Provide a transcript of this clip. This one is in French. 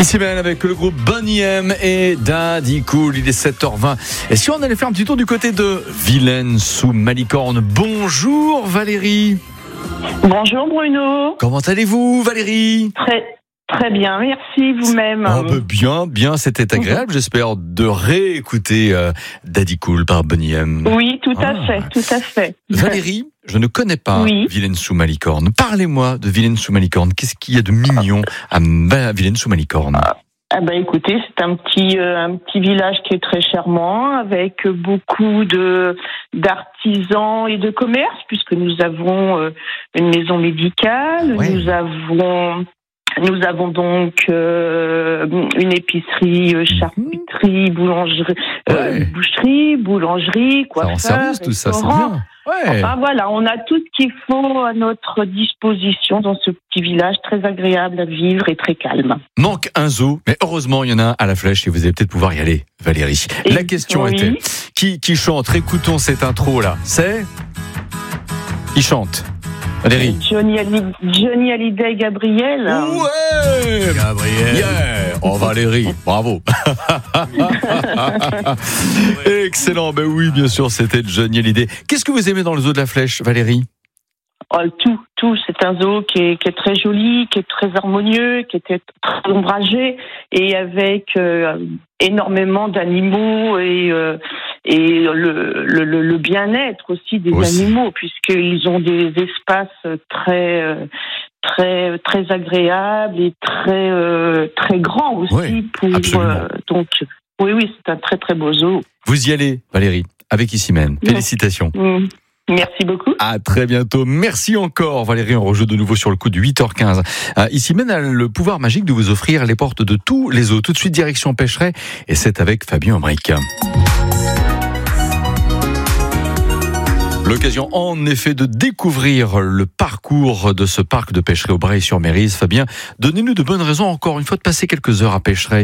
Ici même avec le groupe Boney M et Daddy Cool, il est 7h20. Et si on allait faire un petit tour du côté de Villene-sous-Malicorne. Bonjour Valérie. Bonjour Bruno. Comment allez-vous Valérie? Très bien, merci vous-même. Bien, c'était agréable, j'espère, de réécouter Daddy Cool par Boney M. Oui, tout à fait. Valérie, je ne connais pas Villene-sous-Malicorne. Parlez-moi de Villene-sous-Malicorne. Qu'est-ce qu'il y a de mignon à Villene-sous-Malicorne? Écoutez, c'est un petit village qui est très charmant, avec beaucoup d'artisans et de commerces, puisque nous avons une maison médicale, Nous avons donc une épicerie, charcuterie, boucherie, boulangerie, coiffeur, service, tout ça, c'est bien. Ouais. Enfin voilà, on a tout ce qu'il faut à notre disposition dans ce petit village très agréable à vivre et très calme. Manque un zoo, mais heureusement il y en a un à la Flèche et vous allez peut-être pouvoir y aller, Valérie. La question était, qui chante? Écoutons cette intro là. Qui chante? Valérie. Johnny Hallyday, Gabriel. Ouais, Gabriel. Yeah. Oh Valérie, bravo. Excellent. Ben oui, bien sûr, c'était Johnny Hallyday. Qu'est-ce que vous aimez dans le zoo de la Flèche, Valérie? Tout. C'est un zoo qui est très joli, qui est très harmonieux, qui est très ombragé et avec énormément d'animaux et le bien-être aussi des animaux, puisqu'ils ont des espaces très agréables et très grands aussi. Donc oui, c'est un très très beau zoo. Vous y allez, Valérie, avec Ici Même. Félicitations. Merci beaucoup. À très bientôt. Merci encore, Valérie. On rejoue de nouveau sur le coup de 8h15. Ici même a le pouvoir magique de vous offrir les portes de tous les zoos. Tout de suite, direction Pêcheret. Et c'est avec Fabien Américain. L'occasion, en effet, de découvrir le parcours de ce parc de Pêcheret au Breil-sur-Mérise. Fabien, donnez-nous de bonnes raisons, encore une fois, de passer quelques heures à Pêcheret.